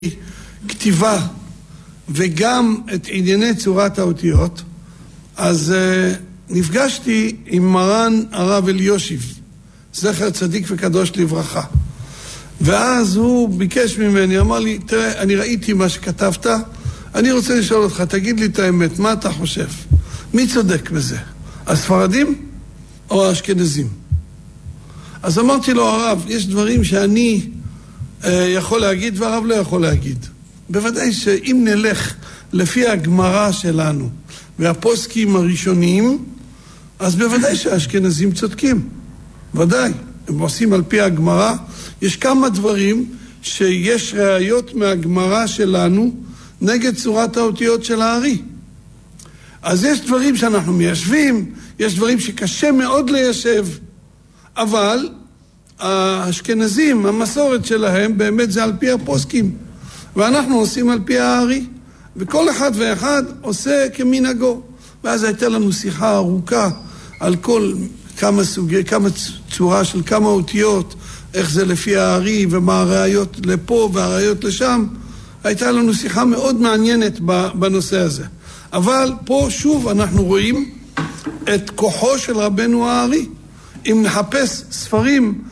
כתיבה וגם את ענייני צורת האותיות, אז נפגשתי עם מרן הרב אליושיב, זכר צדיק וקדוש לברכה. ואז הוא ביקש ממני, אמר לי, תראה, אני ראיתי מה שכתבת, אני רוצה לשאול אותך, תגיד לי את האמת, מה אתה חושב? מי צודק בזה? הספרדים או האשכנזים? אז אמרתי לו, הרב, יש דברים שאני יכול להגיד והרב לא יכול להגיד. בוודאי שאם נלך לפי הגמרא שלנו והפוסקים הראשוניים, אז בוודאי שהאשכנזים צודקים. ודאי, הם עושים על פי הגמרא. יש כמה דברים שיש ראיות מהגמרא שלנו נגד צורת האותיות של הארי. אז יש דברים שאנחנו מיישבים, יש דברים שקשה מאוד ליישב, אבל האשכנזים, המסורת שלהם באמת זה על פי הפוסקים, ואנחנו עושים על פי הארי, וכל אחד ואחד עושה כמנהגו. ואז הייתה לנו שיחה ארוכה על כל כמה צורה של כמה אותיות, איך זה לפי הארי ומה הראיות לפה והראיות לשם. הייתה לנו שיחה מאוד מעניינת בנושא הזה. אבל פה שוב אנחנו רואים את כוחו של רבנו הארי. אם נחפש ספרים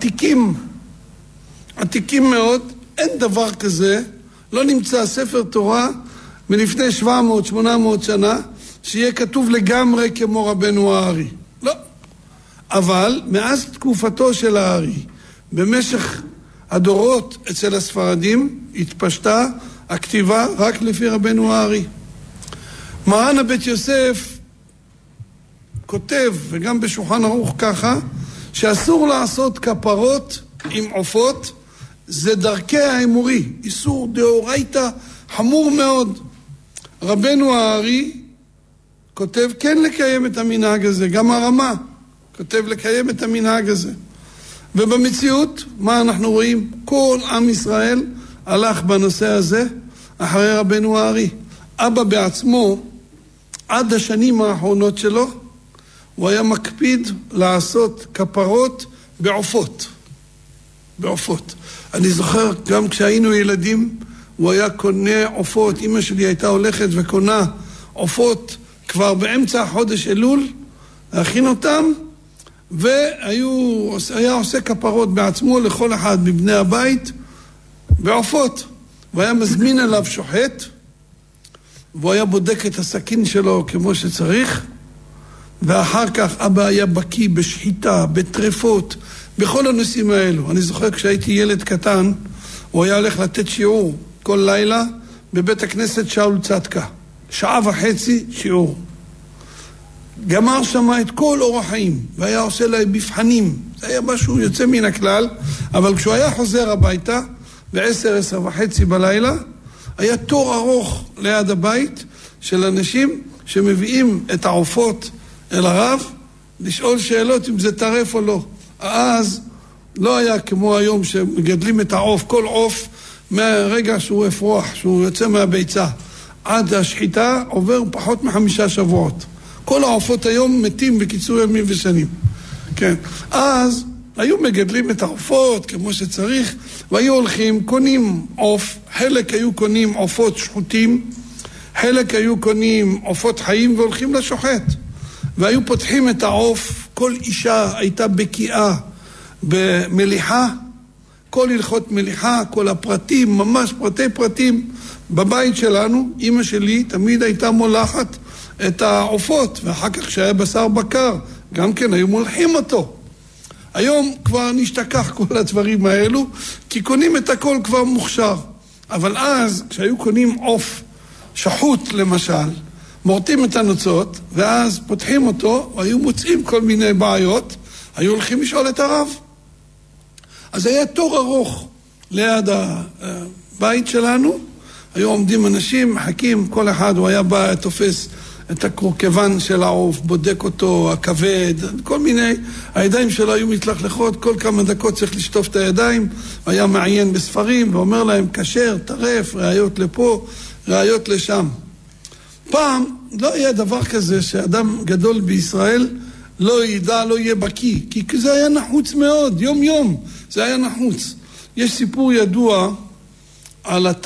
עתיקים מאוד, אין דבר כזה, לא נמצא ספר תורה מלפני 700-800 שנה שיהיה כתוב לגמרי כמו רבנו הארי. לא. אבל מאז תקופתו של הארי, במשך הדורות אצל הספרדים, התפשטה הכתיבה רק לפי רבנו הארי. מרן הבית יוסף כותב, וגם בשולחן ערוך ככה, שאסור לעשות כפרות עם עופות, זה דרכי האמורי, איסור דאורייתא חמור מאוד. רבנו הארי כותב כן לקיים את המנהג הזה, גם הרמה כותב לקיים את המנהג הזה. ובמציאות, מה אנחנו רואים? כל עם ישראל הלך בנושא הזה אחרי רבנו הארי. אבא בעצמו, עד השנים האחרונות שלו, הוא היה מקפיד לעשות כפרות בעופות. בעופות. אני זוכר, גם כשהיינו ילדים, הוא היה קונה עופות. אמא שלי הייתה הולכת וקונה עופות כבר באמצע חודש אלול, להכין אותם, והיה עושה כפרות בעצמו לכל אחד מבני הבית בעופות. הוא היה מזמין אליו שוחט, והוא היה בודק את הסכין שלו כמו שצריך, ואחר כך אבא היה בקיא בשחיטה, בטרפות, בכל הנושאים האלו. אני זוכר כשהייתי ילד קטן, הוא היה הולך לתת שיעור כל לילה בבית הכנסת שאול צדקה. 1.5 שעה שיעור. גמר שמה את כל אורח חיים, והיה עושה להם מבחנים. זה היה משהו יוצא מן הכלל, אבל כשהוא היה חוזר הביתה, ב-10:30 בלילה, היה תור ארוך ליד הבית של אנשים שמביאים את העופות אל הרב, לשאול שאלות אם זה טרף או לא. אז לא היה כמו היום שמגדלים את העוף, כל עוף מהרגע שהוא אפרוח, שהוא יוצא מהביצה, עד השחיטה עובר פחות מ5 שבועות. כל העופות היום מתים בקיצור ימים ושנים. כן. אז היו מגדלים את העופות כמו שצריך, והיו הולכים, קונים עוף, חלק היו קונים עופות שחוטים, חלק היו קונים עופות חיים והולכים לשוחט. והיו פותחים את העוף, כל אישה הייתה בקיאה במליחה, כל הלכות מליחה, כל הפרטים, ממש פרטים. בבית שלנו, אמא שלי תמיד הייתה מולחת את העופות, ואחר כך כשהיה בשר בקר, גם כן היו מולחים אותו. היום כבר נשתכח כל הדברים האלו, כי קונים את הכל כבר מוכשר. אבל אז, כשהיו קונים עוף שחוט למשל, מורטים את הנוצות, ואז פותחים אותו, והיו מוצאים כל מיני בעיות, היו הולכים לשאול את הרב. אז היה תור ארוך ליד הבית שלנו, היו עומדים אנשים, מחכים, כל אחד הוא היה בא, תופס את הקורקבן של העוף, בודק אותו, הכבד, כל מיני, הידיים שלו היו מתלכלכות, כל כמה דקות צריך לשטוף את הידיים, היה מעיין בספרים ואומר להם, כשר, טרף, ראיות לפה, ראיות לשם. פעם לא היה דבר כזה שאדם גדול בישראל לא ידע, לא יהיה בקיא, כי זה היה נחוץ מאוד, יום זה היה נחוץ. יש סיפור ידוע על